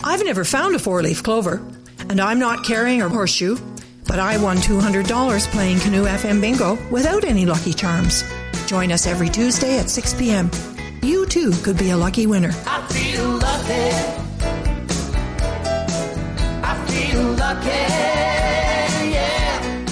I've never found a four-leaf clover, and I'm not carrying a horseshoe, but I won $200 playing Canoe FM Bingo without any Lucky Charms. Join us every Tuesday at 6 p.m. You, too, could be a lucky winner. I feel lucky. I feel lucky, yeah.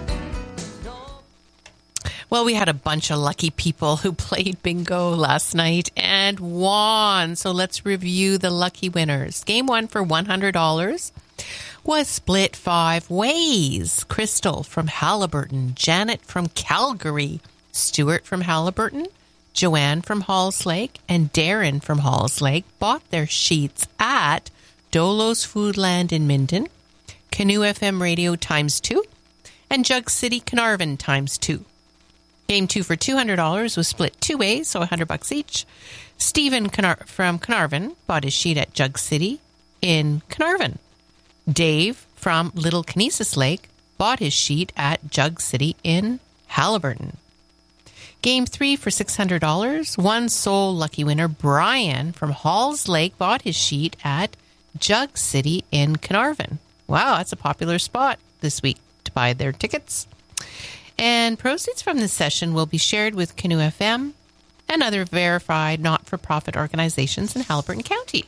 Well, we had a bunch of lucky people who played bingo last night and won. So let's review the lucky winners. Game 1 for $100 was split 5 ways. Crystal from Haliburton, Janet from Calgary, Stuart from Haliburton, Joanne from Halls Lake, and Darren from Halls Lake bought their sheets at Dolo's Foodland in Minden, Canoe FM Radio ×2, and Jug City Carnarvon ×2. Game 2 for $200 was split 2 ways, so $100 each. Stephen from Carnarvon bought his sheet at Jug City in Carnarvon. Dave from Little Kinesis Lake bought his sheet at Jug City in Haliburton. Game 3 for $600, one sole lucky winner, Brian from Halls Lake, bought his sheet at Jug City in Carnarvon. Wow, that's a popular spot this week to buy their tickets. And proceeds from this session will be shared with Canoe FM and other verified not-for-profit organizations in Haliburton County.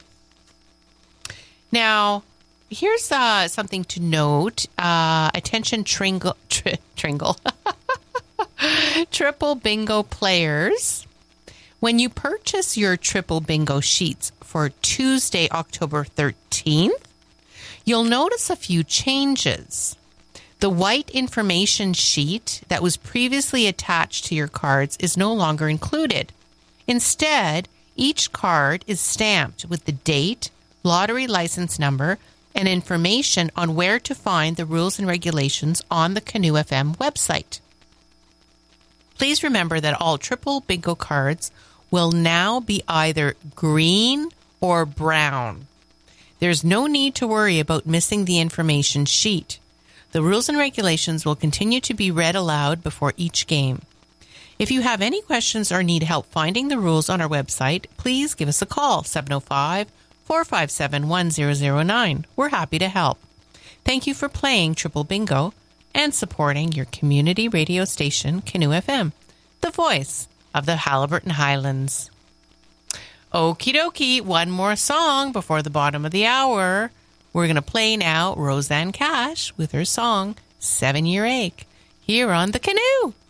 Now, here's something to note. Attention Tringle. Triple bingo players. When you purchase your triple bingo sheets for Tuesday, October 13th, you'll notice a few changes. The white information sheet that was previously attached to your cards is no longer included. Instead, each card is stamped with the date, lottery license number, and information on where to find the rules and regulations on the Canoe FM website. Please remember that all triple bingo cards will now be either green or brown. There's no need to worry about missing the information sheet. The rules and regulations will continue to be read aloud before each game. If you have any questions or need help finding the rules on our website, please give us a call, 705-457-1009. We're happy to help. Thank you for playing Triple Bingo and supporting your community radio station, Canoe FM, the voice of the Haliburton Highlands. Okie dokie, one more song before the bottom of the hour. We're going to play now Roseanne Cash with her song, 7 Year Ache, here on the Canoe.